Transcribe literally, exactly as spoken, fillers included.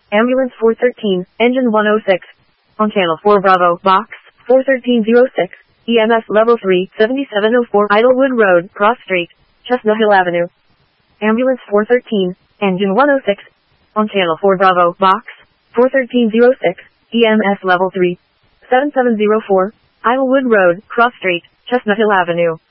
Ambulance four thirteen, engine one oh six. On channel four Bravo, box, four thirteen oh six, E M S level three, seventy-seven oh four, Idlewood Road, Cross Street, Chestnut Hill Avenue. Ambulance four thirteen, engine one oh six. On channel four Bravo, box, four thirteen oh six, E M S level three, seven seven oh four, Idlewood Road, Cross Street, Chestnut Hill Avenue.